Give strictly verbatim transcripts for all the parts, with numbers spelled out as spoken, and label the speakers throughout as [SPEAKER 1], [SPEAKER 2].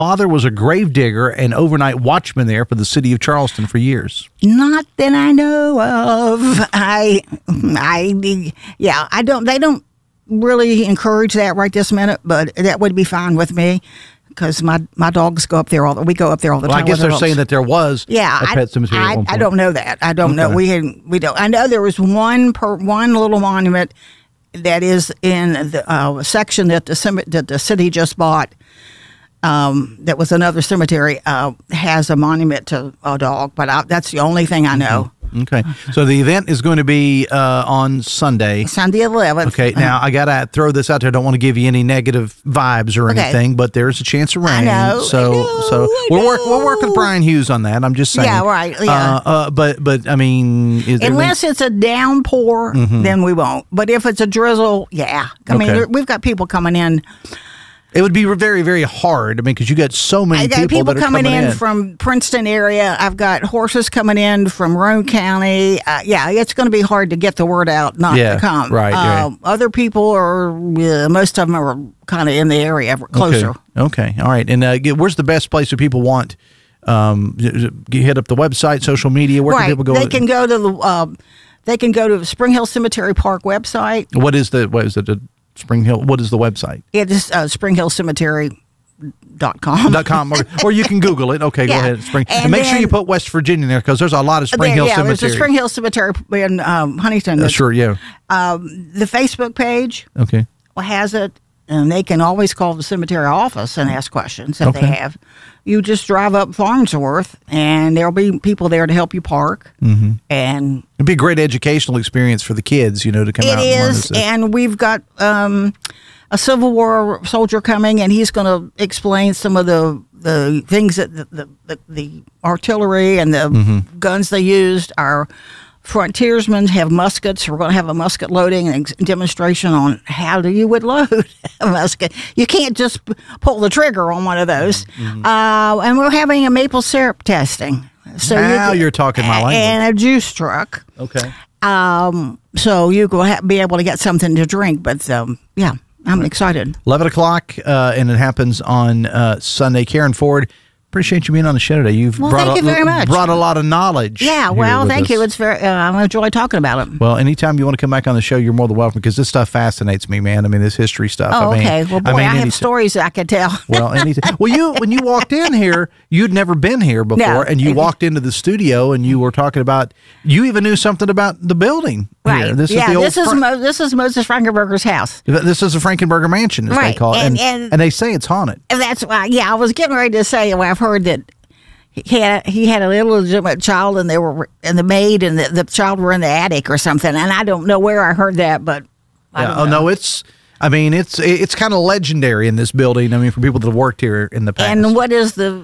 [SPEAKER 1] father was a grave digger and overnight watchman there for the city of Charleston for years.
[SPEAKER 2] Not that I know of. I, I, yeah, I don't, they don't really encourage that right this minute, but that would be fine with me. Because my, my dogs go up there all the, we go up there all the
[SPEAKER 1] well,
[SPEAKER 2] time.
[SPEAKER 1] I guess they're
[SPEAKER 2] dogs.
[SPEAKER 1] saying that there was
[SPEAKER 2] yeah,
[SPEAKER 1] a pet cemetery.
[SPEAKER 2] I,
[SPEAKER 1] at one
[SPEAKER 2] I,
[SPEAKER 1] point.
[SPEAKER 2] I don't know that. I don't
[SPEAKER 1] okay.
[SPEAKER 2] know. We had, we don't. I know there was one per one little monument that is in the uh, section that the that the city just bought. Um, that was another cemetery. Uh, has a monument to a dog, but I, that's the only thing I know.
[SPEAKER 1] Mm-hmm. Okay, so the event is going to be uh, on Sunday.
[SPEAKER 2] Sunday eleventh.
[SPEAKER 1] Okay, now I got to throw this out there. I don't want to give you any negative vibes or
[SPEAKER 2] okay.
[SPEAKER 1] anything, but there's a chance of rain.
[SPEAKER 2] I know.
[SPEAKER 1] So,
[SPEAKER 2] I know,
[SPEAKER 1] so
[SPEAKER 2] I
[SPEAKER 1] we'll
[SPEAKER 2] know.
[SPEAKER 1] work. We'll work with Brian Hughes on that. I'm just saying.
[SPEAKER 2] Yeah, right. Yeah.
[SPEAKER 1] Uh, uh, but but I mean, is
[SPEAKER 2] unless it's a downpour, mm-hmm. then we won't. But if it's a drizzle, yeah. I
[SPEAKER 1] okay.
[SPEAKER 2] mean, we've got people coming in.
[SPEAKER 1] It would be very, very hard. I mean, because you got so many
[SPEAKER 2] I got
[SPEAKER 1] people,
[SPEAKER 2] people
[SPEAKER 1] that are
[SPEAKER 2] coming,
[SPEAKER 1] coming
[SPEAKER 2] in,
[SPEAKER 1] in
[SPEAKER 2] from Princeton area. I've got horses coming in from Roane County. Uh, yeah, it's going to be hard to get the word out not
[SPEAKER 1] yeah,
[SPEAKER 2] to come.
[SPEAKER 1] Right,
[SPEAKER 2] uh,
[SPEAKER 1] right.
[SPEAKER 2] Other people are, uh, most of them are kind of in the area, closer.
[SPEAKER 1] Okay, okay. All right. And uh, where's the best place if people want? Um, you hit up the website, social media. Where
[SPEAKER 2] right.
[SPEAKER 1] can people go?
[SPEAKER 2] They can go to the. Uh, they can go to the Spring Hill Cemetery Park website.
[SPEAKER 1] What is the? What is it? The Spring Hill. What is the website?
[SPEAKER 2] It is uh, spring hill cemetery dot com.
[SPEAKER 1] Dot com, or, or you can Google it. Okay,
[SPEAKER 2] yeah.
[SPEAKER 1] go ahead. Spring, and,
[SPEAKER 2] and
[SPEAKER 1] make
[SPEAKER 2] then,
[SPEAKER 1] sure you put West Virginia in there because there's a lot of Spring
[SPEAKER 2] there,
[SPEAKER 1] Hill
[SPEAKER 2] yeah,
[SPEAKER 1] Cemetery.
[SPEAKER 2] there's a Spring Hill Cemetery in um, Huntington.
[SPEAKER 1] Uh, sure, yeah.
[SPEAKER 2] Um, the Facebook page
[SPEAKER 1] okay.
[SPEAKER 2] has it, and they can always call the cemetery office and ask questions if
[SPEAKER 1] okay.
[SPEAKER 2] they have. You just drive up Farnsworth, and there'll be people there to help you park.
[SPEAKER 1] Mm-hmm.
[SPEAKER 2] And
[SPEAKER 1] it'd be a great educational experience for the kids, you know, to come
[SPEAKER 2] it
[SPEAKER 1] out.
[SPEAKER 2] It
[SPEAKER 1] and
[SPEAKER 2] is,
[SPEAKER 1] learn
[SPEAKER 2] and we've got um, a Civil War soldier coming, and he's going to explain some of the the things that the the, the, the artillery and the mm-hmm. guns they used. Our frontiersmen have muskets. We're going to have a musket loading and demonstration on how do you would load a musket. You can't just pull the trigger on one of those. Mm-hmm. Uh, and we're having a maple syrup testing. So
[SPEAKER 1] now
[SPEAKER 2] you,
[SPEAKER 1] you're talking my language.
[SPEAKER 2] And a juice truck.
[SPEAKER 1] Okay.
[SPEAKER 2] Um. So you will ha- be able to get something to drink. But um, yeah, I'm right. excited.
[SPEAKER 1] eleven o'clock, uh, and it happens on uh, Sunday. Karen Ford, appreciate you being on the show today. You've
[SPEAKER 2] well,
[SPEAKER 1] brought,
[SPEAKER 2] thank
[SPEAKER 1] a,
[SPEAKER 2] you very much.
[SPEAKER 1] brought a lot of knowledge.
[SPEAKER 2] Yeah, well, thank
[SPEAKER 1] us.
[SPEAKER 2] you. It's very. Uh, I enjoy talking about it.
[SPEAKER 1] Well, anytime you want to come back on the show, you're more than welcome because this stuff fascinates me, man. I mean, this history stuff.
[SPEAKER 2] Oh,
[SPEAKER 1] I mean,
[SPEAKER 2] okay. Well, boy,
[SPEAKER 1] I, mean,
[SPEAKER 2] I have
[SPEAKER 1] any,
[SPEAKER 2] stories I could tell.
[SPEAKER 1] Well, anything. Well, you when you walked in here, you'd never been here before,
[SPEAKER 2] No.
[SPEAKER 1] and you walked into the studio, and you were talking about. You even knew something about the building.
[SPEAKER 2] Right.
[SPEAKER 1] Here. This
[SPEAKER 2] yeah.
[SPEAKER 1] is the old
[SPEAKER 2] this is
[SPEAKER 1] Fra-
[SPEAKER 2] Mo- this is Moses Frankenberger's house.
[SPEAKER 1] This is the Frankenberger Mansion, as
[SPEAKER 2] right.
[SPEAKER 1] they call it, and,
[SPEAKER 2] and, and,
[SPEAKER 1] and they say it's haunted.
[SPEAKER 2] And that's why. Yeah, I was getting ready to say. Well, I've heard that. He had he had an illegitimate child, and they were and the maid and the, the child were in the attic or something. And I don't know where I heard that, but I
[SPEAKER 1] yeah.
[SPEAKER 2] don't
[SPEAKER 1] Oh
[SPEAKER 2] know.
[SPEAKER 1] no, it's. I mean, it's it's kind of legendary in this building. I mean, for people that have worked here in the past.
[SPEAKER 2] And what is the?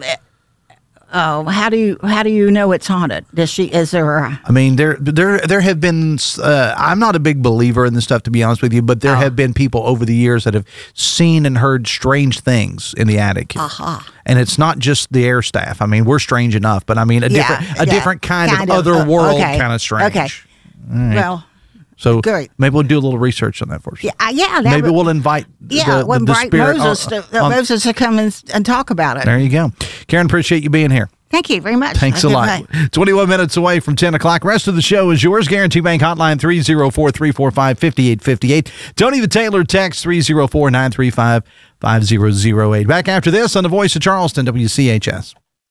[SPEAKER 2] Oh, how do you how do you know it's haunted? Does she? Is there? A,
[SPEAKER 1] I mean, there there there have been. Uh, I'm not a big believer in this stuff, to be honest with you, but there
[SPEAKER 2] oh.
[SPEAKER 1] have been people over the years that have seen and heard strange things in the attic.
[SPEAKER 2] Uh-huh.
[SPEAKER 1] And it's not just the air staff. I mean, we're strange enough, but I mean a
[SPEAKER 2] yeah,
[SPEAKER 1] different a
[SPEAKER 2] yeah,
[SPEAKER 1] different kind,
[SPEAKER 2] kind
[SPEAKER 1] of,
[SPEAKER 2] of
[SPEAKER 1] other
[SPEAKER 2] uh,
[SPEAKER 1] world
[SPEAKER 2] okay.
[SPEAKER 1] kind of strange.
[SPEAKER 2] Okay.
[SPEAKER 1] Right.
[SPEAKER 2] Well.
[SPEAKER 1] So
[SPEAKER 2] great.
[SPEAKER 1] Maybe we'll do a little research on that for us.
[SPEAKER 2] Yeah, uh, yeah. That
[SPEAKER 1] maybe
[SPEAKER 2] would,
[SPEAKER 1] we'll invite
[SPEAKER 2] yeah,
[SPEAKER 1] the,
[SPEAKER 2] when
[SPEAKER 1] the, the
[SPEAKER 2] Bright
[SPEAKER 1] spirit
[SPEAKER 2] Moses
[SPEAKER 1] on,
[SPEAKER 2] to, uh,
[SPEAKER 1] on,
[SPEAKER 2] Moses to come and, and talk about it.
[SPEAKER 1] There you go. Karen, appreciate you being here.
[SPEAKER 2] Thank you very much.
[SPEAKER 1] Thanks a lot. twenty-one minutes away from ten o'clock. Rest of the show is yours. Guarantee Bank Hotline three oh four, three four five, five eight five eight. Tony the Taylor text three oh four, nine three five, five oh oh eight. Back after this on the Voice of Charleston, W C H S.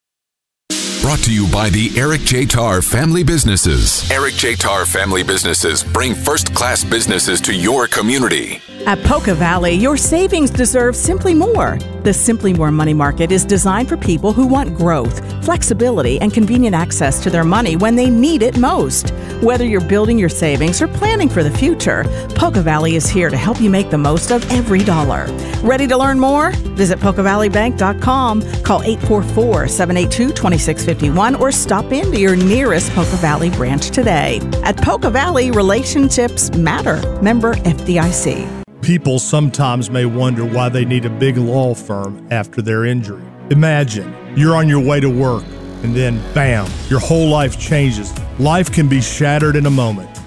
[SPEAKER 3] Brought to you by the Eric J. Tarr Family Businesses. Eric J. Tarr Family Businesses bring first-class businesses to your community.
[SPEAKER 4] At Poca Valley, your savings deserve Simply More. The Simply More Money Market is designed for people who want growth, flexibility, and convenient access to their money when they need it most. Whether you're building your savings or planning for the future, Poca Valley is here to help you make the most of every dollar. Ready to learn more? Visit poca valley bank dot com, call eight four four, seven eight two, two six five one, or stop into your nearest Poca Valley branch today. At Poca Valley, relationships matter. Member F D I C.
[SPEAKER 5] People sometimes may wonder why they need a big law firm after their injury. Imagine you're on your way to work, and then, bam, your whole life changes. Life can be shattered in a moment.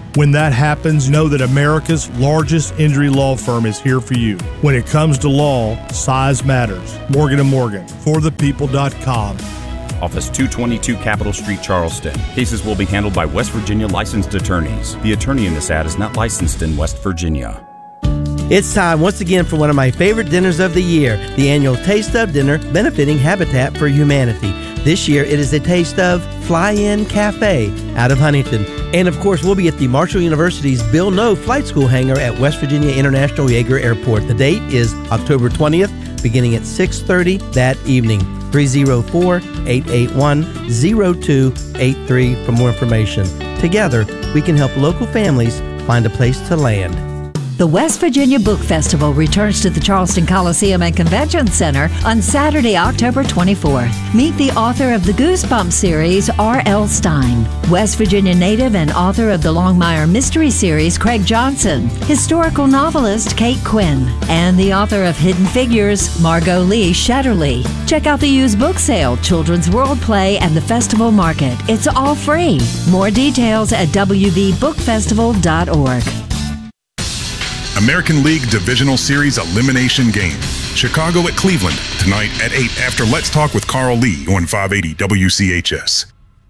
[SPEAKER 5] When that happens, know that America's largest injury law firm is here for you. When it comes to law, size matters. Morgan and Morgan, for the people dot com.
[SPEAKER 6] Office two twenty-two Capitol Street, Charleston. Cases will be handled by West Virginia licensed attorneys. The attorney in this ad is not licensed in West Virginia.
[SPEAKER 7] It's time once again for one of my favorite dinners of the year, the annual Taste of Dinner benefiting Habitat for Humanity. This year it is a Taste of Fly-In Cafe out of Huntington. And of course we'll be at the Marshall University's Bill Noe Flight School hangar at West Virginia International Yeager Airport. The date is October twentieth, beginning at six thirty that evening. three oh four, eight eight one, oh two eight three for more information. Together, we can help local families find a place to land.
[SPEAKER 8] The West Virginia Book Festival returns to the Charleston Coliseum and Convention Center on Saturday, October twenty-fourth. Meet the author of the Goosebumps series, R L. Stine, West Virginia native and author of the Longmire Mystery series, Craig Johnson, historical novelist Kate Quinn, and the author of Hidden Figures, Margot Lee Shetterly. Check out the used book sale, Children's World Play, and the festival market. It's all free. More details at w v book festival dot org.
[SPEAKER 9] American League Divisional Series Elimination Game. Chicago at Cleveland tonight at eight after Let's Talk with Carl Lee on five eighty W C H S.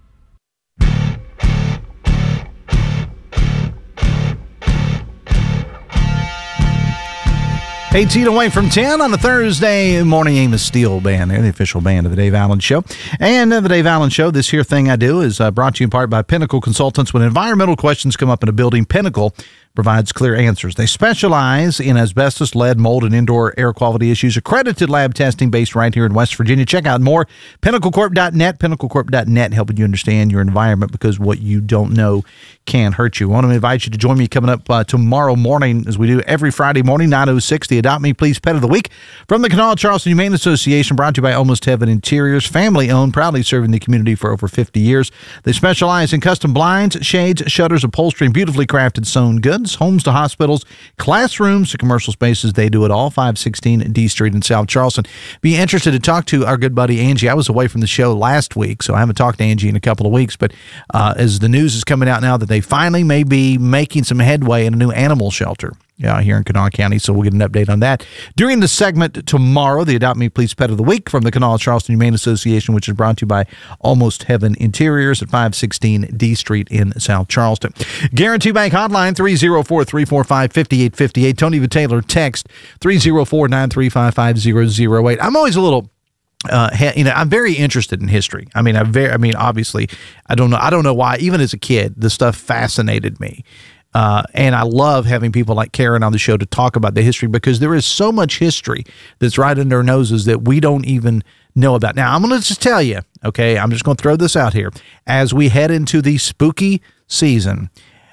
[SPEAKER 1] eighteen away from ten on a Thursday morning. Amos Steel Band there, the official band of the Dave Allen Show. And uh, the Dave Allen Show, this here thing I do is uh, brought to you in part by Pinnacle Consultants. When environmental questions come up in a building, Pinnacle provides clear answers. They specialize in asbestos, lead, mold, and indoor air quality issues. Accredited lab testing based right here in West Virginia. Check out more. Pinnacle Corp dot net. Pinnacle Corp dot net, helping you understand your environment, because what you don't know can hurt you. I want to invite you to join me coming up uh, tomorrow morning, as we do every Friday morning, nine oh six, the Adopt Me Please Pet of the Week from the Kanawha Charleston Humane Association, brought to you by Almost Heaven Interiors, family owned, proudly serving the community for over fifty years. They specialize in custom blinds, shades, shutters, upholstery, and beautifully crafted sewn goods, homes to hospitals, classrooms to commercial spaces. They do it all. five sixteen D Street in South Charleston. Be interested to talk to our good buddy Angie. I was away from the show last week, so I haven't talked to Angie in a couple of weeks, but uh, as the news is coming out now that they finally may be making some headway in a new animal shelter uh, here in Kanawha County, so we'll get an update on that during the segment tomorrow, the Adopt Me Please Pet of the Week from the Kanawha Charleston Humane Association, which is brought to you by Almost Heaven Interiors at five sixteen D Street in South Charleston. Guarantee Bank Hotline, three oh four, three four five, five eight five eight. Tony the Taylor text, three oh four, nine three five, five oh oh eight. I'm always a little... Uh, you know, I'm very interested in history. I mean, I very, I mean, obviously, I don't know, I don't know why. Even as a kid, the stuff fascinated me, uh, and I love having people like Karen on the show to talk about the history, because there is so much history that's right under our noses that we don't even know about. Now, I'm going to just tell you, okay, I'm just going to throw this out here as we head into the spooky season.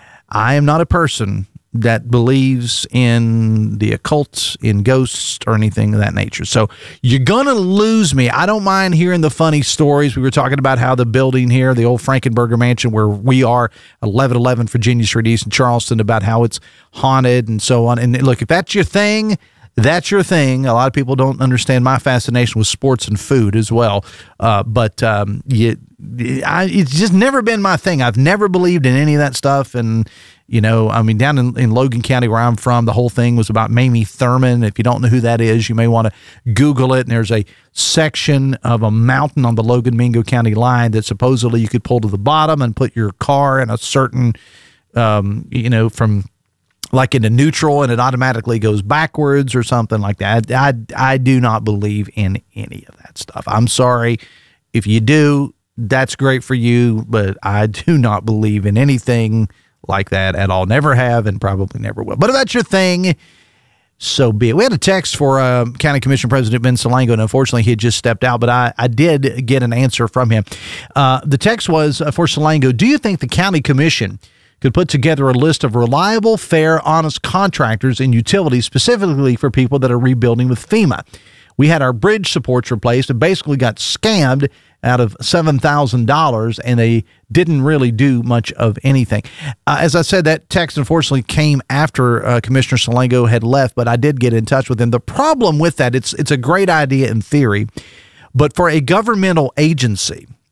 [SPEAKER 1] I am not a person that believes in the occult, in ghosts, or anything of that nature. So you're going to lose me. I don't mind hearing the funny stories. We were talking about how the building here, the old Frankenberger Mansion where we are, eleven eleven Virginia Street East in Charleston, about how it's haunted and so on. And look, if that's your thing, that's your thing. A lot of people don't understand my fascination with sports and food as well. Uh, but um, you, I, it's just never been my thing. I've never believed in any of that stuff. And, you know, I mean, down in, in Logan County where I'm from, the whole thing was about Mamie Thurman. If you don't know who that is, you may want to Google it. And there's a section of a mountain on the Logan-Mingo County line that supposedly you could pull to the bottom and put your car in a certain, um, you know, from like into neutral, and it automatically goes backwards or something like that. I, I, I do not believe in any of that stuff. I'm sorry. If you do, that's great for you, but I do not believe in anything like that at all. Never have, and probably never will. But if that's your thing, so be it. We had a text for uh, County Commission President Ben Salango, and unfortunately he had just stepped out, but I, I did get an answer from him. Uh, the text was uh, for Salango: do you think the County Commission could put together a list of reliable, fair, honest contractors and utilities specifically for people that are rebuilding with FEMA? We had our bridge supports replaced and basically got scammed out of seven thousand dollars, and they didn't really do much of anything. Uh, as I said, that text unfortunately came after uh, Commissioner Salango had left, but I did get in touch with him. The problem with that, it's it's a great idea in theory, but for a governmental agency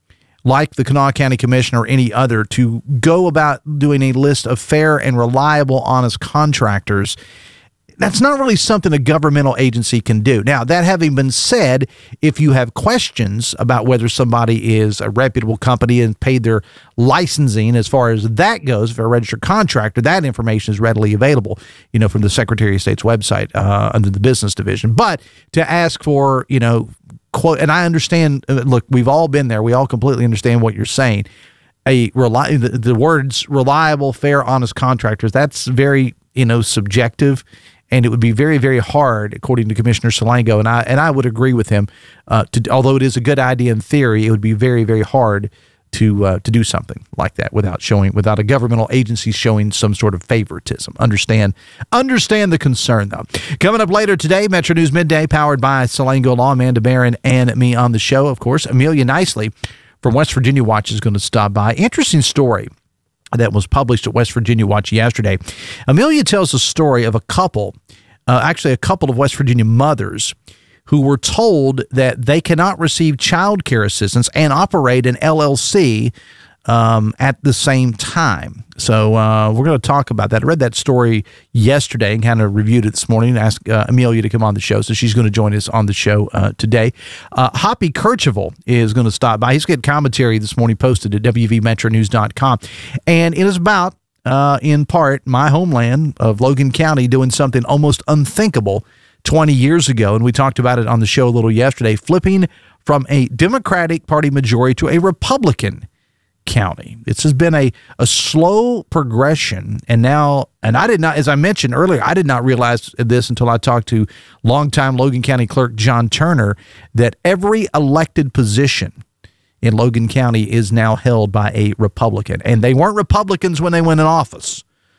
[SPEAKER 1] like the Kanawha County Commission or any other, to go about doing a list of fair and reliable, honest contractors. That's not really something a governmental agency can do. Now, that having been said, if you have questions about whether somebody is a reputable company and paid their licensing as far as that goes, if they're a registered contractor, that information is readily available, you know, from the Secretary of State's website uh, under the business division. But to ask for, you know, quote, and I understand, look, we've all been there. We all completely understand what you're saying. A reli- the, the words reliable, fair, honest contractors, that's very, you know, subjective. And it would be very, very hard, according to Commissioner Salango, and I and I would agree with him. Uh, to, although it is a good idea in theory, it would be very, very hard to uh, to do something like that without showing, without a governmental agency showing some sort of favoritism. Understand, understand the concern, though. Coming up later today, Metro News Midday, powered by Salango Law. Amanda Barron and me on the show, of course. Amelia Nicely from West Virginia Watch is going to stop by. Interesting story that was published at West Virginia Watch yesterday. Amelia tells a story of a couple, uh, actually a couple of West Virginia mothers who were told that they cannot receive child care assistance and operate an L L C um, at the same time. So uh, we're going to talk about that. I read that story yesterday and kind of reviewed it this morning and asked uh, Amelia to come on the show. So she's going to join us on the show uh, today. Uh, Hoppy Kercheval is going to stop by. He's got commentary this morning posted at W V metro news dot com. And it is about, uh, in part, my homeland of Logan County doing something almost unthinkable twenty years ago. And we talked about it on the show a little yesterday, flipping from a Democratic Party majority to a Republican county. This has been a, a slow progression. And now, and I did not, as I mentioned earlier, I did not realize this until I talked to longtime Logan County Clerk John Turner, that every elected position in Logan County is now held by a Republican. And they weren't Republicans when they went in office.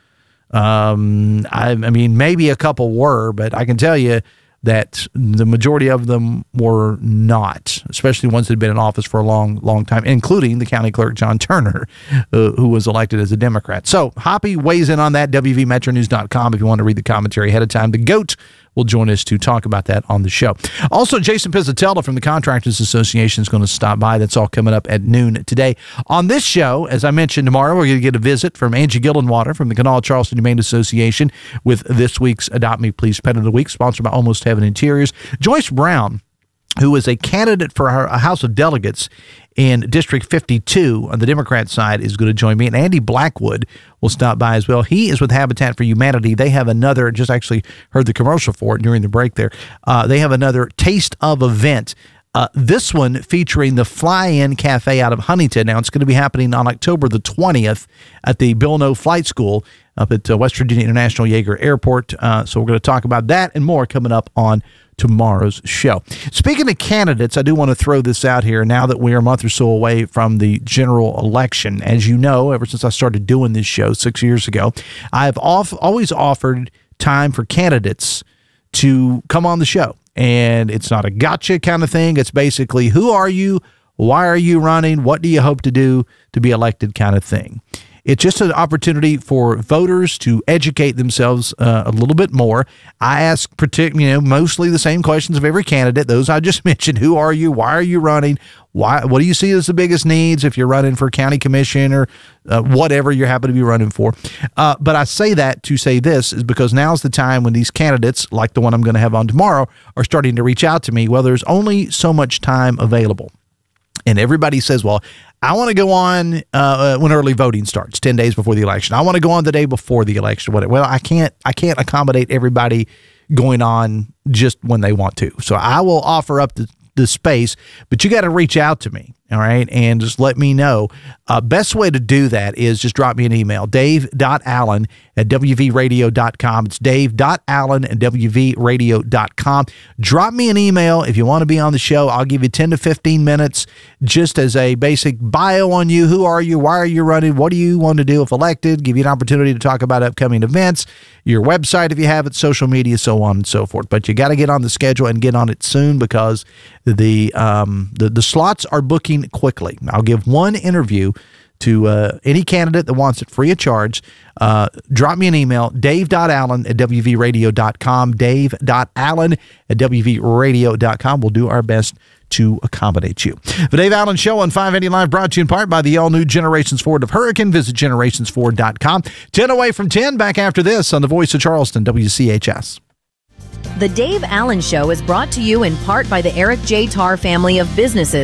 [SPEAKER 1] Um, I, I mean, maybe a couple were, but I can tell you that the majority of them were not, especially ones that had been in office for a long, long time, including the county clerk, John Turner, uh, who was elected as a Democrat. So Hoppy weighs in on that, W V metro news dot com, if you want to read the commentary ahead of time. The GOAT will join us to talk about that on the show. Also, Jason Pizzatella from the Contractors Association is going to stop by. That's all coming up at noon today. On this show, as I mentioned, tomorrow we're going to get a visit from Angie Gillenwater from the Kanawha Charleston Humane Association with this week's Adopt Me Please Pet of the Week, sponsored by Almost Heaven Interiors. Joyce Brown, who is a candidate for a House of Delegates in District fifty-two on the Democrat side, is going to join me. And Andy Blackwood will stop by as well. He is with Habitat for Humanity. They have another, just actually heard the commercial for it during the break there. Uh, they have another Taste of event. Uh, this one featuring the Fly-In Cafe out of Huntington. Now, it's going to be happening on October the twentieth at the Bill Noe Flight School up at uh, West Virginia International Yeager Airport. Uh, so we're going to talk about that and more coming up on tomorrow's show. Speaking of candidates, I do want to throw this out here now that we are a month or so away from the general election. As you know, ever since I started doing this show six years ago, I've off, always offered time for candidates to come on the show. And it's not a gotcha kind of thing. It's basically, who are you? Why are you running? What do you hope to do to be elected kind of thing. It's just an opportunity for voters to educate themselves uh, a little bit more. I ask, partic- you know, mostly the same questions of every candidate. Those I just mentioned. Who are you? Why are you running? Why? What do you see as the biggest needs if you're running for county commission or uh, whatever you happen to be running for? Uh, but I say that to say this is because now's the time when these candidates, like the one I'm going to have on tomorrow, are starting to reach out to me. Well, there's only so much time available. And everybody says, well, I want to go on uh, when early voting starts, ten days before the election. I want to go on the day before the election. Whatever. Well, I can't I can't accommodate everybody going on just when they want to. So I will offer up the, the space, but you got to reach out to me. All right. And just let me know. Uh, best way to do that is just drop me an email, dave dot allen at w v radio dot com. It's dave dot allen at w v radio dot com. Drop me an email if you want to be on the show. I'll give you ten to fifteen minutes just as a basic bio on you. Who are you? Why are you running? What do you want to do if elected? Give you an opportunity to talk about upcoming events, your website if you have it, social media, so on and so forth. But you got to get on the schedule and get on it soon because the um, the, the slots are booking quickly. I'll give one interview to uh, any candidate that wants it free of charge. Uh, drop me an email, dave dot allen at w v radio dot com, dave dot allen at w v radio dot com. We'll do our best to accommodate you. The Dave Allen Show on five eighty Live brought to you in part by the all-new Generations Ford of Hurricane. Visit generations ford dot com. ten away from ten, back after this on the Voice of Charleston, W C H S.
[SPEAKER 10] The Dave Allen Show is brought to you in part by the Eric J. Tarr family of businesses.